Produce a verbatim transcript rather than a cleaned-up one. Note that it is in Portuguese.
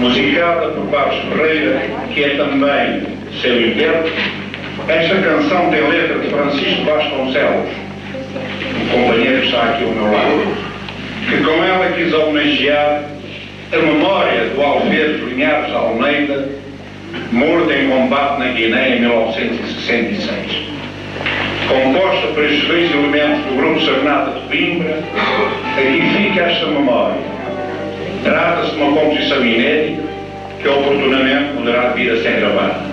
musicada por Barros Ferreira, que é também seu intérprete. Esta canção tem letra de Francisco Vasconcelos, um companheiro que está aqui ao meu lado, que com ela quis homenagear a memória do Alferes Linhares Almeida, morto em combate na Guiné em mil novecentos e sessenta e seis. Composta por estes dois elementos do grupo Serenata de Coimbra, aqui fica esta memória. Trata-se de uma composição inédita que oportunamente poderá vir a ser gravada.